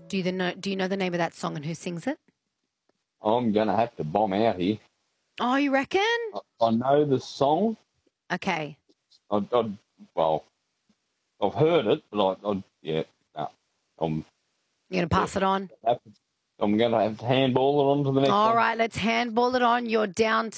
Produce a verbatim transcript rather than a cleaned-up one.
Do you know? Do you know the name of that song and who sings it? I'm going to have to bomb out here. Oh, you reckon? I, I know the song. Okay. I, I, well, I've heard it, but I, I yeah, no, I'm. You're going to pass yeah, it on? I'm going to have to handball it on to the next All one. right, let's handball it on. You're down